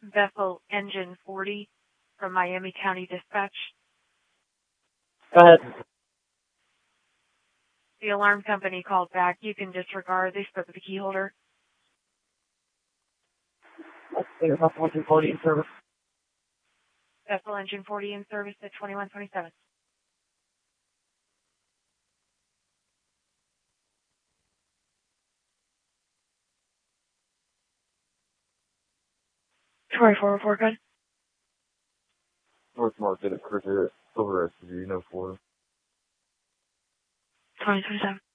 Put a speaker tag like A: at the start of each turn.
A: Vessel Engine 40 from Miami County Dispatch.
B: Go ahead.
A: The alarm company called back. You can disregard. They spoke with the key holder.
B: Vessel Engine 40 in service.
A: Vessel Engine 40 in service at 2127. Troy 404, good.
C: North Market at Cricket, Silver SUV, no 4.
A: 2027.